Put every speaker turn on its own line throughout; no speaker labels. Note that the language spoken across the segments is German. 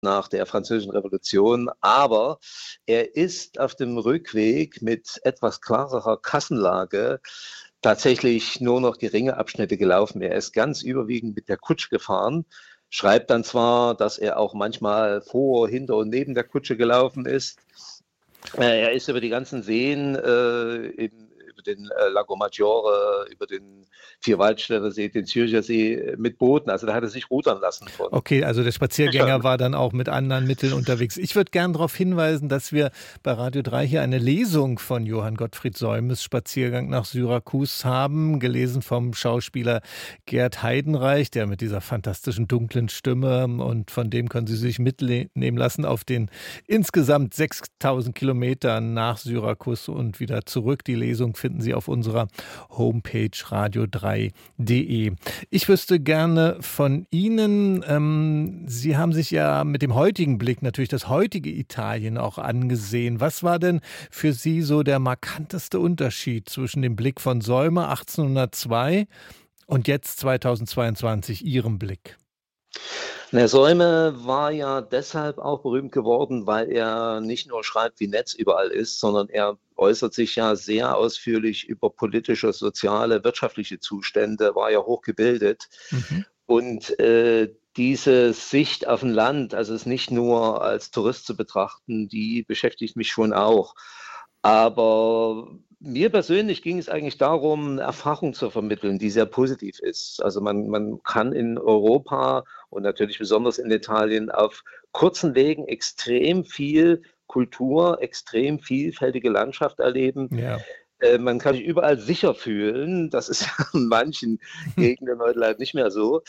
nach der Französischen Revolution, aber er ist auf dem Rückweg mit etwas klarerer Kassenlage tatsächlich nur noch geringe Abschnitte gelaufen. Er ist ganz überwiegend mit der Kutsche gefahren, schreibt dann zwar, dass er auch manchmal vor, hinter und neben der Kutsche gelaufen ist. Er ist über die ganzen Seen, über den Lago Maggiore, über den Vierwaldstätter See, den Zürcher See mit Booten. Also da hat er sich rudern lassen von.
Okay, also der Spaziergänger war dann auch mit anderen Mitteln unterwegs. Ich würde gern darauf hinweisen, dass wir bei Radio 3 hier eine Lesung von Johann Gottfried Säumes Spaziergang nach Syrakus haben, gelesen vom Schauspieler Gerd Heidenreich, der mit dieser fantastischen dunklen Stimme, und von dem können Sie sich mitnehmen lassen auf den insgesamt 6000 Kilometern nach Syrakus und wieder zurück. Die Lesung finden Sie auf unserer Homepage radio3.de. Ich wüsste gerne von Ihnen, Sie haben sich ja mit dem heutigen Blick natürlich das heutige Italien auch angesehen. Was war denn für Sie so der markanteste Unterschied zwischen dem Blick von Säume 1802 und jetzt 2022, Ihrem Blick?
Der Säume war ja deshalb auch berühmt geworden, weil er nicht nur schreibt, wie Netz überall ist, sondern er äußert sich ja sehr ausführlich über politische, soziale, wirtschaftliche Zustände, war ja hochgebildet. Und diese Sicht auf ein Land, also es nicht nur als Tourist zu betrachten, die beschäftigt mich schon auch. Aber mir persönlich ging es eigentlich darum, eine Erfahrung zu vermitteln, die sehr positiv ist. Also man kann in Europa und natürlich besonders in Italien auf kurzen Wegen extrem viel Kultur, extrem vielfältige Landschaft erleben.
Ja.
Man kann sich überall sicher fühlen. Das ist ja in manchen Gegenden heute leider nicht mehr so.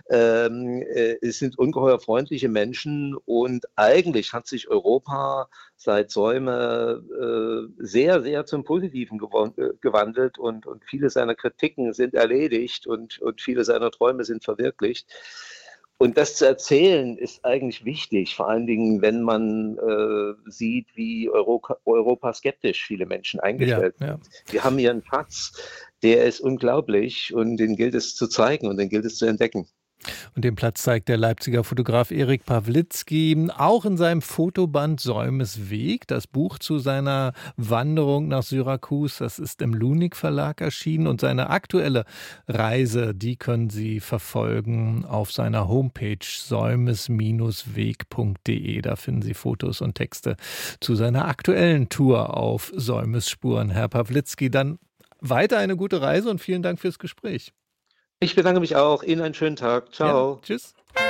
Es sind ungeheuer freundliche Menschen und eigentlich hat sich Europa seit Säume sehr, sehr zum Positiven gewandelt und viele seiner Kritiken sind erledigt und viele seiner Träume sind verwirklicht. Und das zu erzählen ist eigentlich wichtig, vor allen Dingen, wenn man sieht, wie Europa skeptisch viele Menschen eingestellt sind. Wir haben hier einen Schatz, der ist unglaublich und den gilt es zu zeigen und den gilt es zu entdecken.
Und den Platz zeigt der Leipziger Fotograf Erik Pawlitzki auch in seinem Fotoband Säumes Weg, das Buch zu seiner Wanderung nach Syrakus. Das ist im Lunig Verlag erschienen und seine aktuelle Reise, die können Sie verfolgen auf seiner Homepage säumes-weg.de. Da finden Sie Fotos und Texte zu seiner aktuellen Tour auf Säumes Spuren. Herr Pawlitzki, dann weiter eine gute Reise und vielen Dank fürs Gespräch.
Ich bedanke mich auch. Ihnen einen schönen Tag. Ciao.
Ja, tschüss.